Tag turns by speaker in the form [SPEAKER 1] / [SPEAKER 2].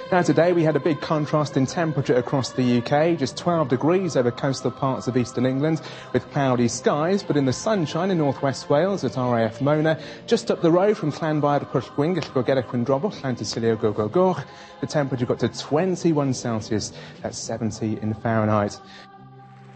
[SPEAKER 1] Now today we had a big contrast in temperature across the UK, just 12 degrees over coastal parts of eastern England with cloudy skies, but in the sunshine in northwest Wales at RAF Mona, just up the road from Llanfair Pwll Gwyn, Gellgorgeric Windrobwll, Llantysilio Gogogoch, the temperature got to 21 Celsius, that's 70 in Fahrenheit.